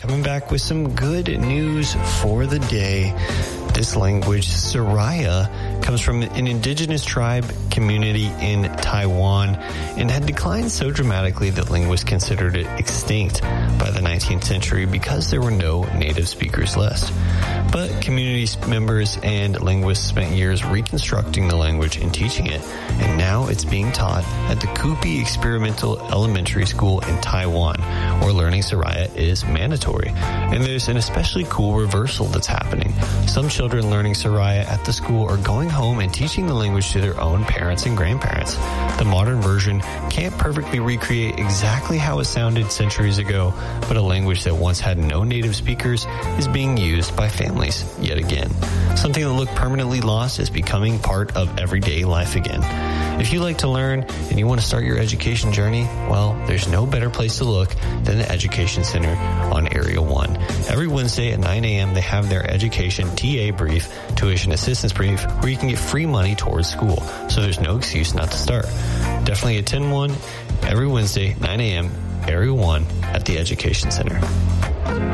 coming back with some good news for the day. This language, Siraya, comes from an indigenous tribe community in Taiwan and had declined so dramatically that linguists considered it extinct by the 19th century because there were no native speakers left. But community members and linguists spent years reconstructing the language and teaching it, and now it's being taught at the Kupi Experimental Elementary School in Taiwan, where learning Siraya is mandatory. And there's an especially cool reversal that's happening. Some children learning Siraya at the school are going home and teaching the language to their own parents and grandparents. The modern version can't perfectly recreate exactly how it sounded centuries ago, but a language that once had no native speakers is being used by families yet again. Something that looked permanently lost is becoming part of everyday life again. If you like to learn and you want to start your education journey, well, there's no better place to look than the Education Center on Area 1. Every Wednesday at 9 a.m. they have their education TA brief, tuition assistance brief, where you can get free money towards school. So there's no excuse not to start. Definitely attend one every Wednesday, 9 a.m., Area 1 at the Education Center.